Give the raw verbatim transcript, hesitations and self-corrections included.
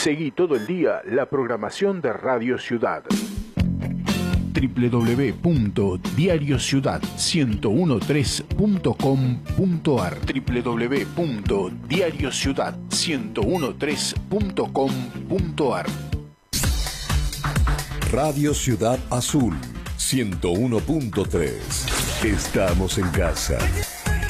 Seguí todo el día la programación de Radio Ciudad. doble u doble u doble u punto diario ciudad uno tres punto com punto a r doble u doble u doble u punto diario ciudad uno tres punto com punto a r Radio Ciudad Azul ciento uno punto tres. Estamos en casa.